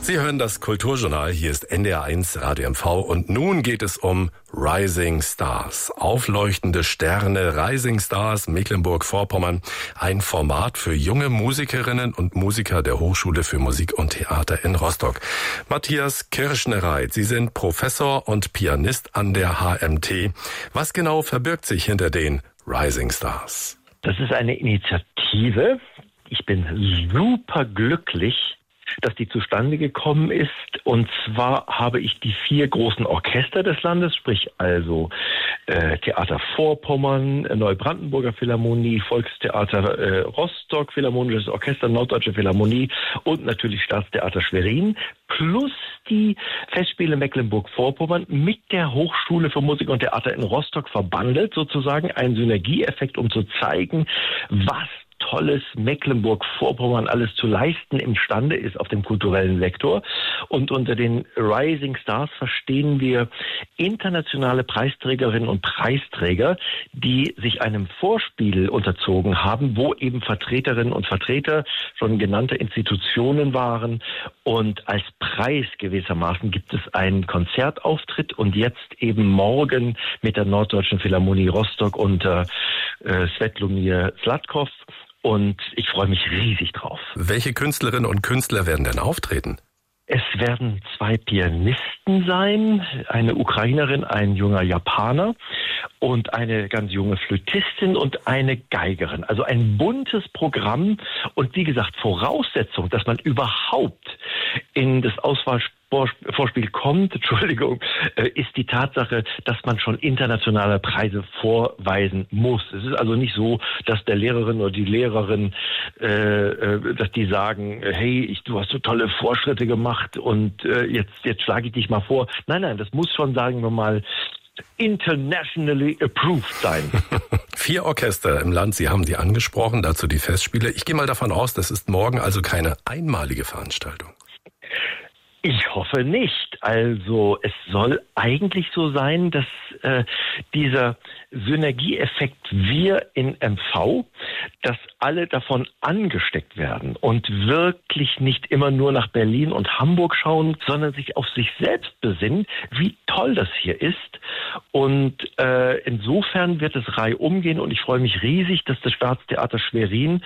Sie hören das Kulturjournal, hier ist NDR1 Radio MV und nun geht es um Rising Stars. Aufleuchtende Sterne, Rising Stars Mecklenburg-Vorpommern. Ein Format für junge Musikerinnen und Musiker der Hochschule für Musik und Theater in Rostock. Matthias Kirschnereit, Sie sind Professor und Pianist an der HMT. Was genau verbirgt sich hinter den Rising Stars? Das ist eine Initiative. Ich bin super glücklich, dass die zustande gekommen ist. Und zwar habe ich die 4 großen Orchester des Landes, sprich also Theater Vorpommern, Neubrandenburger Philharmonie, Volkstheater Rostock, Philharmonisches Orchester, Norddeutsche Philharmonie und natürlich Staatstheater Schwerin, plus die Festspiele Mecklenburg-Vorpommern mit der Hochschule für Musik und Theater in Rostock verbandelt, sozusagen ein Synergieeffekt, um zu zeigen, was Tolles Mecklenburg-Vorpommern alles zu leisten imstande ist auf dem kulturellen Sektor. Und unter den Rising Stars verstehen wir internationale Preisträgerinnen und Preisträger, die sich einem Vorspiel unterzogen haben, wo eben Vertreterinnen und Vertreter schon genannte Institutionen waren. Und als Preis gewissermaßen gibt es einen Konzertauftritt und jetzt eben morgen mit der Norddeutschen Philharmonie Rostock unter Svetlomir Zlatkov. Und ich freue mich riesig drauf. Welche Künstlerinnen und Künstler werden denn auftreten? Es werden 2 Pianisten sein, eine Ukrainerin, ein junger Japaner und eine ganz junge Flötistin und eine Geigerin. Also ein buntes Programm und wie gesagt, Voraussetzung, dass man überhaupt in das Vorspiel kommt, ist die Tatsache, dass man schon internationale Preise vorweisen muss. Es ist also nicht so, dass der Lehrerin oder die Lehrerin, dass die sagen, hey, du hast so tolle Fortschritte gemacht und jetzt schlage ich dich mal vor. Nein, das muss schon, sagen wir mal, internationally approved sein. 4 Orchester im Land, Sie haben die angesprochen, dazu die Festspiele. Ich gehe mal davon aus, das ist morgen also keine einmalige Veranstaltung. Ich hoffe nicht. Also es soll eigentlich so sein, dass dieser Synergieeffekt wir in MV, dass alle davon angesteckt werden und wirklich nicht immer nur nach Berlin und Hamburg schauen, sondern sich auf sich selbst besinnen, wie toll das hier ist. Und insofern wird es reihum gehen und ich freue mich riesig, dass das Staatstheater Schwerin